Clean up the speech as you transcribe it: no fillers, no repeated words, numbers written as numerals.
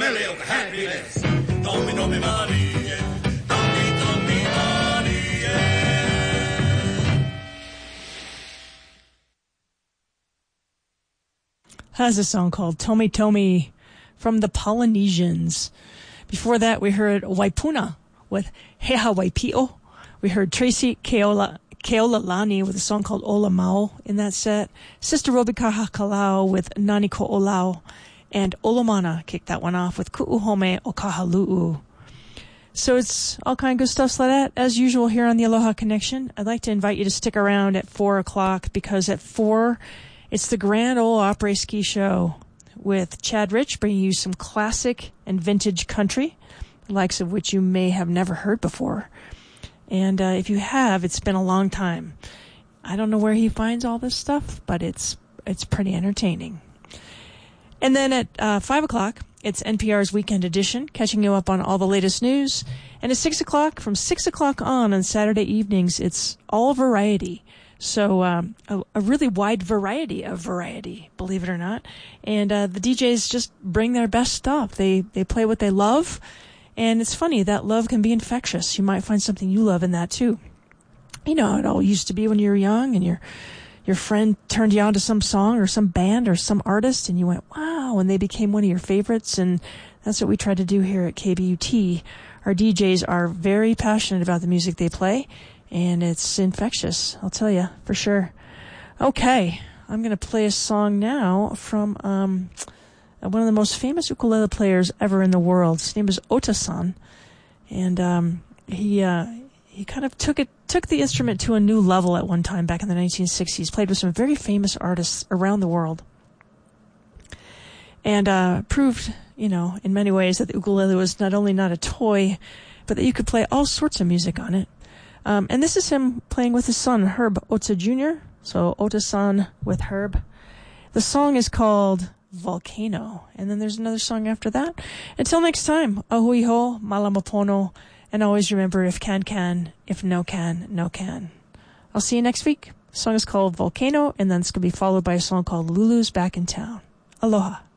belly of happiness. Tommy, Tommy, money, yeah. Tommy, Tommy, money, yeah. Has a song called Tomi Tomi from the Polynesians. Before that, we heard Waipuna with Heha Waipio. We heard Tracy Keolalani with a song called Ola Mau in that set. Sister Robi Kahakalao with Nani Ko'olau. And Olomana kicked that one off with Ku'uhome o Kahalu'u. So it's all kind of good stuff like that. As usual here on the Aloha Connection, I'd like to invite you to stick around at 4 o'clock because at 4, it's the Grand Ole Opry Ski Show with Chad Rich bringing you some classic and vintage country, the likes of which you may have never heard before. And if you have, it's been a long time. I don't know where he finds all this stuff, but it's pretty entertaining. And then at 5 o'clock, it's NPR's Weekend Edition, catching you up on all the latest news. And at 6 o'clock, from 6 o'clock on Saturday evenings, it's all variety. So a really wide variety of variety, believe it or not. And the DJs just bring their best stuff. They play what they love. And it's funny, that love can be infectious. You might find something you love in that too. You know how it all used to be when you were young and your friend turned you on to some song or some band or some artist and you went, wow, and they became one of your favorites. And that's what we try to do here at KBUT. Our DJs are very passionate about the music they play, and it's infectious, I'll tell you, for sure. Okay, I'm going to play a song now from one of the most famous ukulele players ever in the world. His name is Ota-san, and he kind of took the instrument to a new level at one time back in the 1960s. Played with some very famous artists around the world, and proved, in many ways that the ukulele was not only not a toy, but that you could play all sorts of music on it. And this is him playing with his son, Herb Ota Jr., so Ota-san with Herb. The song is called Volcano, and then there's another song after that. Until next time, ahui ho, malamapono, and always remember, if can, if no can, no can. I'll see you next week. The song is called Volcano, and then it's going to be followed by a song called Lulu's Back in Town. Aloha.